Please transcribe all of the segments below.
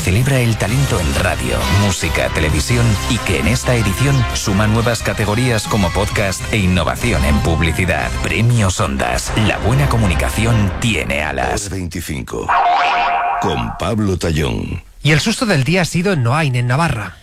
celebra el talento en radio, música, televisión y que en esta edición suma nuevas categorías como podcast e innovación en publicidad. Premios Ondas. La buena comunicación tiene alas. 25. Con Pablo Tallón. Y el susto del día ha sido en Noain, en Navarra.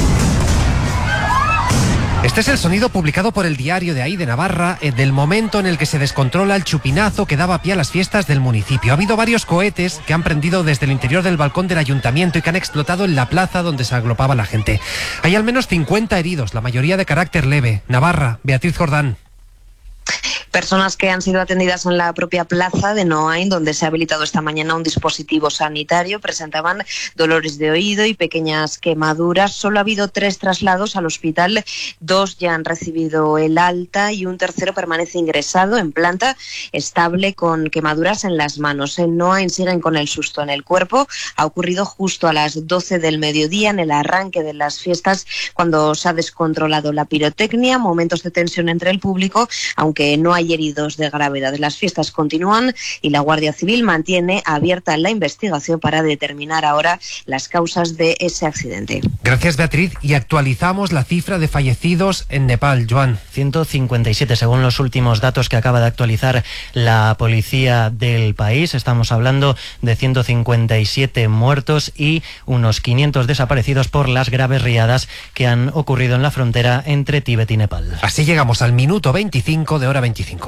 Este es el sonido publicado por el Diario de ahí de Navarra del momento en el que se descontrola el chupinazo que daba pie a las fiestas del municipio. Ha habido varios cohetes que han prendido desde el interior del balcón del ayuntamiento y que han explotado en la plaza donde se agrupaba la gente. Hay al menos 50 heridos, la mayoría de carácter leve. Navarra, Beatriz Jordán. Personas que han sido atendidas en la propia plaza de Noain, donde se ha habilitado esta mañana un dispositivo sanitario, presentaban dolores de oído y pequeñas quemaduras. Solo ha habido 3 traslados al hospital, 2 ya han recibido el alta y un tercero permanece ingresado en planta estable con quemaduras en las manos. En Noain siguen con el susto en el cuerpo. Ha ocurrido justo a las 12 del mediodía, en el arranque de las fiestas, cuando se ha descontrolado la pirotecnia, momentos de tensión entre el público, aunque no hay heridos de gravedad. Las fiestas continúan y la Guardia Civil mantiene abierta la investigación para determinar ahora las causas de ese accidente. Gracias, Beatriz. Y actualizamos la cifra de fallecidos en Nepal, Joan. 157, según los últimos datos que acaba de actualizar la policía del país. Estamos hablando de 157 muertos y unos 500 desaparecidos por las graves riadas que han ocurrido en la frontera entre Tíbet y Nepal. Así llegamos al minuto 25 de Hora 25.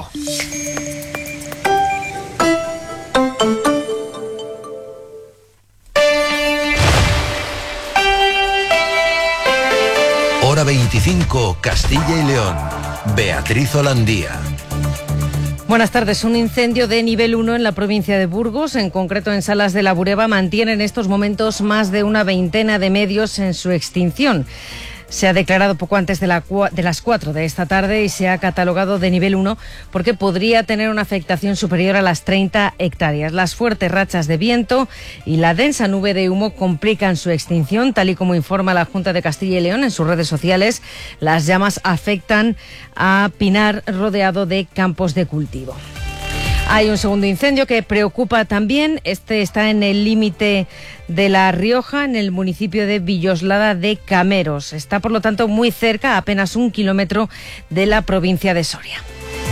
Hora 25, Castilla y León. Beatriz Holandía. Buenas tardes. Un incendio de nivel 1 en la provincia de Burgos, en concreto en Salas de la Bureba, mantiene en estos momentos más de una veintena de medios en su extinción. Se ha declarado poco antes de las 4 de esta tarde y se ha catalogado de nivel 1 porque podría tener una afectación superior a las 30 hectáreas. Las fuertes rachas de viento y la densa nube de humo complican su extinción, tal y como informa la Junta de Castilla y León en sus redes sociales. Las llamas afectan a Pinar, rodeado de campos de cultivo. Hay un segundo incendio que preocupa también. Este está en el límite de La Rioja, en el municipio de Villoslada de Cameros. Está, por lo tanto, muy cerca, a apenas 1 kilómetro de la provincia de Soria.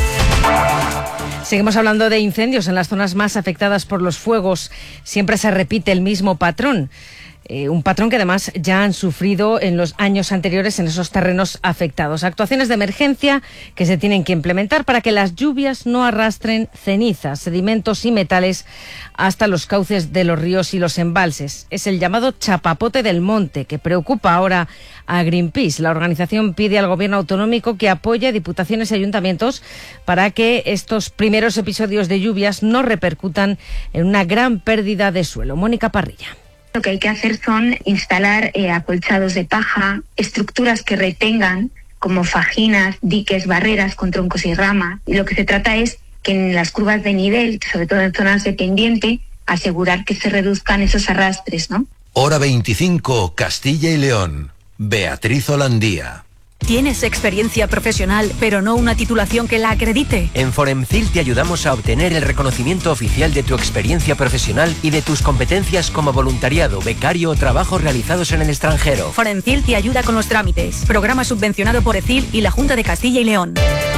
Seguimos hablando de incendios en las zonas más afectadas por los fuegos. Siempre se repite el mismo patrón. Un patrón que además ya han sufrido en los años anteriores en esos terrenos afectados. Actuaciones de emergencia que se tienen que implementar para que las lluvias no arrastren cenizas, sedimentos y metales hasta los cauces de los ríos y los embalses. Es el llamado chapapote del monte, que preocupa ahora a Greenpeace. La organización pide al gobierno autonómico que apoye a diputaciones y ayuntamientos para que estos primeros episodios de lluvias no repercutan en una gran pérdida de suelo. Mónica Parrilla. Lo que hay que hacer son instalar acolchados de paja, estructuras que retengan, como fajinas, diques, barreras con troncos y ramas. Y lo que se trata es que en las curvas de nivel, sobre todo en zonas de pendiente, asegurar que se reduzcan esos arrastres, ¿no? Hora 25, Castilla y León. Beatriz Holandía. ¿Tienes experiencia profesional, pero no una titulación que la acredite? En Foremcil te ayudamos a obtener el reconocimiento oficial de tu experiencia profesional y de tus competencias como voluntariado, becario o trabajos realizados en el extranjero. Foremcil te ayuda con los trámites. Programa subvencionado por ECIL y la Junta de Castilla y León.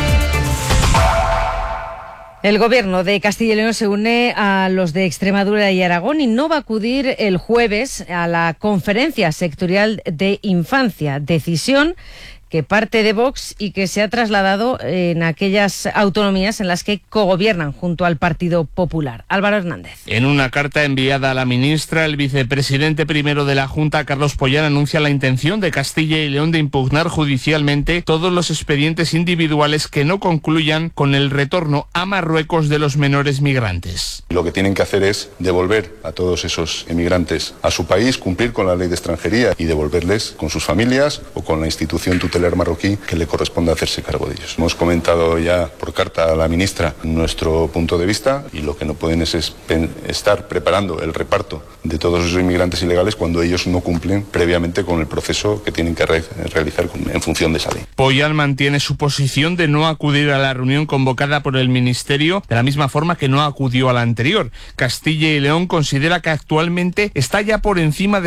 El gobierno de Castilla y León se une a los de Extremadura y Aragón y no va a acudir el jueves a la conferencia sectorial de infancia. Decisión que parte de Vox y que se ha trasladado en aquellas autonomías en las que cogobiernan junto al Partido Popular. Álvaro Hernández. En una carta enviada a la ministra, el vicepresidente primero de la Junta, Carlos Pollán, anuncia la intención de Castilla y León de impugnar judicialmente todos los expedientes individuales que no concluyan con el retorno a Marruecos de los menores migrantes. Lo que tienen que hacer es devolver a todos esos emigrantes a su país, cumplir con la ley de extranjería y devolverles con sus familias o con la institución tutelar marroquí que le corresponde hacerse cargo de ellos. Hemos comentado ya por carta a la ministra nuestro punto de vista y lo que no pueden es estar preparando el reparto de todos esos inmigrantes ilegales cuando ellos no cumplen previamente con el proceso que tienen que realizar en función de esa ley. Pollán mantiene su posición de no acudir a la reunión convocada por el Ministerio de la misma forma que no acudió a la anterior. Castilla y León considera que actualmente está ya por encima de